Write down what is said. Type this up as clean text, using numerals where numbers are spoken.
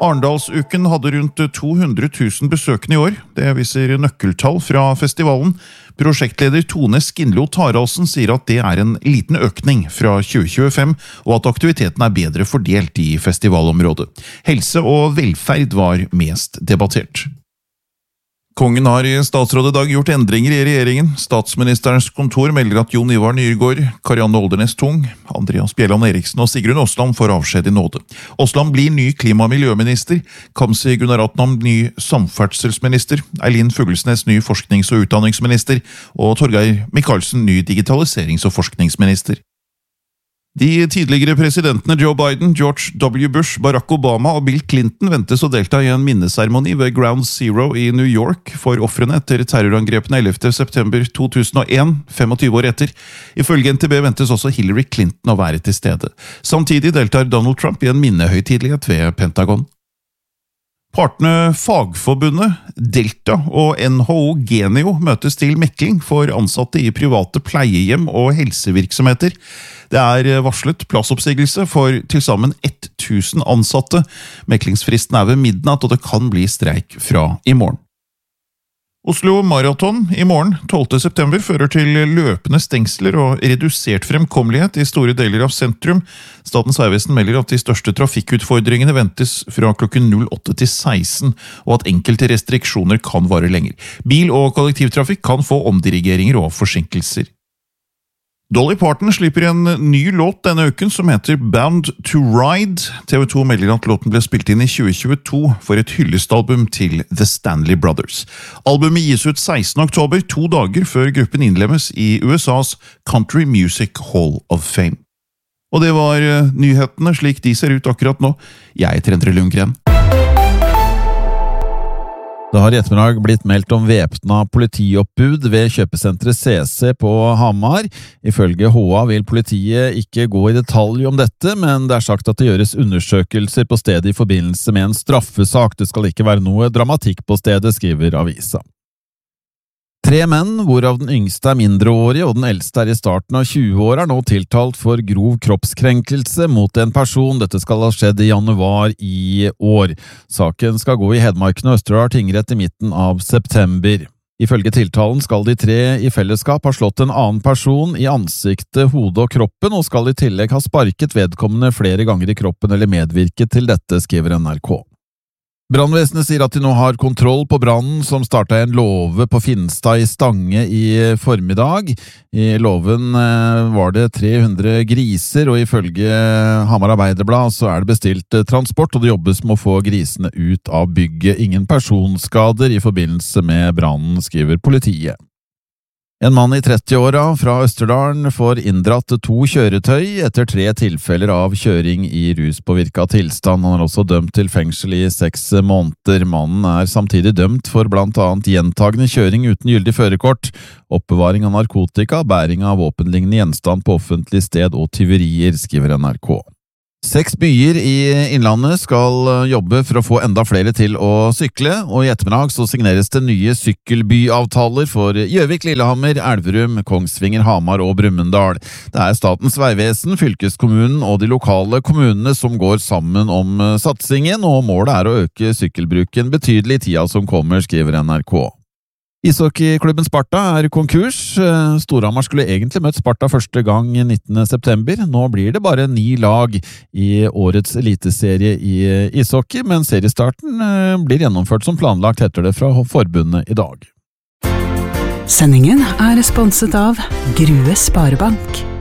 Arendalsuken hadde rundt 200 000 besøkende i år. Det viser nøkkeltall fra festivalen. Prosjektleder Tone Skinlo Taraldsen sier at det er en liten økning fra 2025, og at aktiviteten er bedre fordelt i festivalområdet. Helse og velferd var mest debattert. Kongen har i statsråd i dag gjort endringer i regjeringen. Statsministerens kontor melder at Jon Ivar Nyrgaard, Karianne Oldernes Tung, Andreas Bjelland Eriksen og Sigrun Aasland får avskjed i nåde. Aasland blir ny klima- og miljøminister, Kamzy Gunaratnam ny samferdselsminister, Eileen Fuglesnes ny forsknings- og utdanningsminister og Torgeir Micaelsen ny digitaliserings- og forskningsminister. De tidligere presidentene Joe Biden, George W. Bush, Barack Obama og Bill Clinton ventes å delta i en minneseremoni ved Ground Zero i New York for ofrene etter terrorangrepene 11. september 2001, 25 år etter. Ifølge NTB ventes også Hillary Clinton å være til stede. Samtidig deltar Donald Trump i en minnehøytidelighet ved Pentagon. Partene Fagforbundet, Delta og NHO Genio møtes til mekling for ansatte i private pleiehjem og helsevirksomheter. Det er varslet plassoppsigelse for tilsammen 1000 ansatte. Meklingsfristen er ved midnatt, og det kan bli streik fra i morgen. Oslo Marathon i morgen, 12. september, fører til løpende stengsler og redusert fremkommelighet i store deler av sentrum. Statens vegvesen melder at de største trafikkutfordringene ventes fra klokken 08 til 16, og at enkelte restriksjoner kan vare lenger. Bil- og kollektivtrafikk kan få omdirigeringer og forsinkelser. Dolly Parton slipper en ny låt denne uken som heter Bound to Ride. TV 2 melder at låten ble spilt inn i 2022 for et hyllestalbum til The Stanley Brothers. Albumet gis ut 16. oktober, 2 dager før gruppen innlemmes i USAs Country Music Hall of Fame. Og det var nyhetene slik de ser ut akkurat nå. Jeg heter Endre Lundgren. Det har i ettermiddag blitt meldt om væpna politioppbud ved kjøpesenteret CC på Hamar. Ifølge HA vil politiet ikke gå i detalj om dette, men det er sagt at det gjøres undersøkelser på stedet i forbindelse med en straffesak. Det skal ikke være noe dramatikk på stedet, skriver avisa. 3 menn, hvorav den yngste er mindreårig og den eldste er i starten av 20-år, er nå tiltalt for grov kroppskrenkelse mot en person. Dette skal ha skjedd i januar i år. Saken skal gå i Hedmarken og Østerdal tingrett i midten av september. Ifølge tiltalen skal de 3 i fellesskap ha slått en annen person i ansiktet, hodet og kroppen, og skal i tillegg ha sparket vedkommende flere ganger i kroppen eller medvirket til dette, skriver NRK. Brannvesenet sier at de nå har kontroll på brannen som startet i en låve på Finstad i Stange i formiddag. I låven var det 300 griser, og ifølge Hamar Arbeiderblad så er det bestilt transport, og det jobbes med å få grisene ut av bygget. Ingen personskader i forbindelse med brannen, skriver politiet. En mann i 30-åra fra Østerdalen får inndratt 2 kjøretøy etter 3 tilfeller av kjøring i ruspåvirket tilstand. Han er også dømt til fengsel i 6 måneder. Mannen er samtidig dømt for blant annet gjentagende kjøring uten gyldig førerkort, oppbevaring av narkotika, bæring av våpenlignende gjenstand på offentlig sted og tyverier, skriver NRK. 6 byer i Innlandet skal jobbe for å få enda flere til å sykle, og i ettermiddag så signeres det nye sykkelbyavtaler for Gjøvik, Lillehammer, Elverum, Kongsvinger, Hamar og Brumunddal. Det er Statens vegvesen, fylkeskommunen og de lokale kommunene som går sammen om satsingen, og målet er å øke sykkelbruken betydelig i tida som kommer, skriver NRK. Ishockeyklubben Sparta er konkurs. Storhamar skulle egentlig møtt Sparta første gang 19. september. Nå blir det bare 9 lag i årets eliteserie i ishockey, men seriestarten blir gjennomført som planlagt, heter det fra forbundet i dag. Sendingen er sponset av Grue Sparebank.